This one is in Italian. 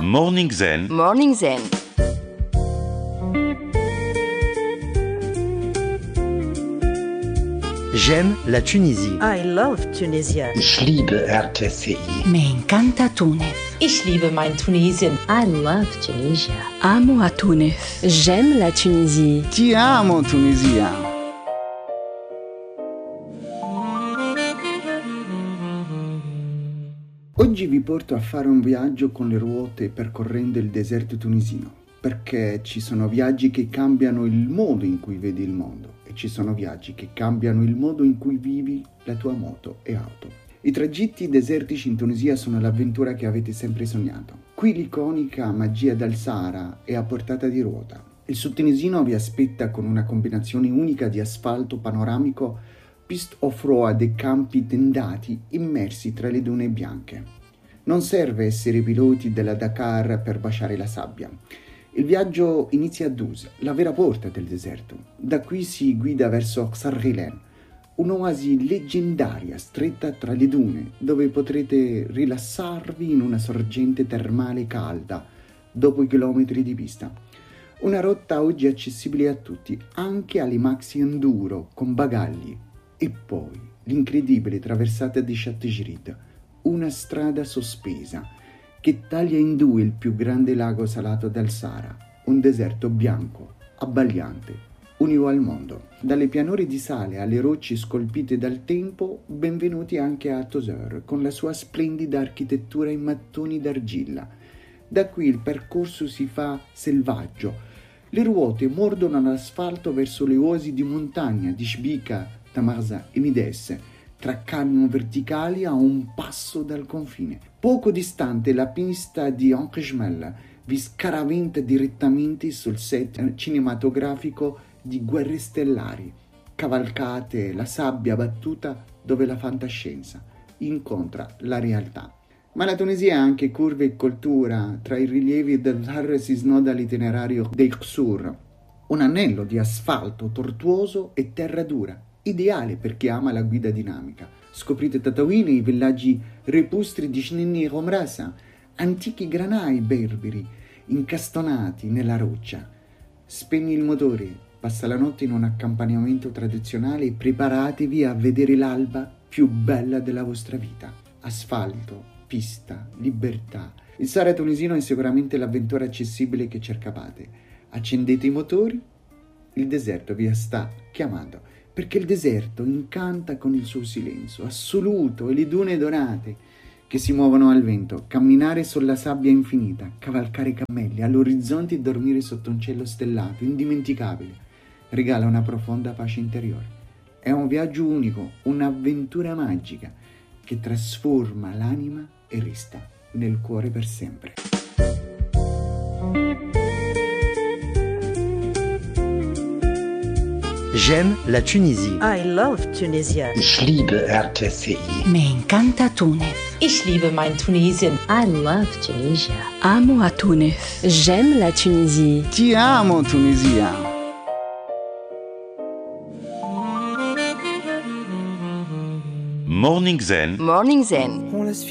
Morning Zen. Morning Zen. J'aime la Tunisie. I love Tunisia. Ich liebe RTCI. Me encanta Túnez. Ich liebe mein Tunesien. I love Tunisia. Amo a Túnez. J'aime la Tunisie. Ti amo Tunisia. Oggi vi porto a fare un viaggio con le ruote percorrendo il deserto tunisino, perché ci sono viaggi che cambiano il modo in cui vedi il mondo e ci sono viaggi che cambiano il modo in cui vivi la tua moto e auto. I tragitti desertici in Tunisia sono l'avventura che avete sempre sognato. Qui l'iconica magia del Sahara è a portata di ruota. Il sud tunisino vi aspetta con una combinazione unica di asfalto panoramico, piste off-road e campi tendati immersi tra le dune bianche. Non serve essere piloti della Dakar per baciare la sabbia. Il viaggio inizia a Dus, la vera porta del deserto. Da qui si guida verso Ksarghilen, un'oasi leggendaria stretta tra le dune, dove potrete rilassarvi in una sorgente termale calda dopo i chilometri di pista. Una rotta oggi accessibile a tutti, anche alle maxi enduro con bagagli. E poi l'incredibile traversata di Chatigirid, una strada sospesa che taglia in due il più grande lago salato del Sahara, un deserto bianco, abbagliante, unico al mondo. Dalle pianure di sale alle rocce scolpite dal tempo, benvenuti anche a Tozeur, con la sua splendida architettura in mattoni d'argilla. Da qui il percorso si fa selvaggio. Le ruote mordono l'asfalto verso le oasi di montagna di Shbika, Tamarza e Mides, tra canyon verticali a un passo dal confine. Poco distante la pista di Ankhejmel vi scaraventa direttamente sul set cinematografico di Guerre Stellari, cavalcate la sabbia battuta dove la fantascienza incontra la realtà. Ma la Tunisia ha anche curve e cultura. Tra i rilievi del Har si snoda l'itinerario dei Qsur, un anello di asfalto tortuoso e terra dura, ideale per chi ama la guida dinamica. Scoprite Tataouine, i villaggi repustri di Shnini e Romrasa, antichi granai berberi incastonati nella roccia. Spegni il motore, passa la notte in un accampamento tradizionale e preparatevi a vedere l'alba più bella della vostra vita. Asfalto, pista, libertà. Il Sahara tunisino è sicuramente l'avventura accessibile che cercavate. Accendete i motori, il deserto vi sta chiamando. Perché il deserto incanta con il suo silenzio assoluto e le dune dorate che si muovono al vento, camminare sulla sabbia infinita, cavalcare cammelli all'orizzonte e dormire sotto un cielo stellato, indimenticabile, regala una profonda pace interiore. È un viaggio unico, un'avventura magica che trasforma l'anima e resta nel cuore per sempre. J'aime la Tunisie. I love Tunisia. Ich liebe RTCI. Me encanta Túnez. Ich liebe mein Tunesien. I love Tunisia. Amo a Túnez. J'aime la Tunisie. Ti amo Tunisia. Morning Zen. Morning Zen.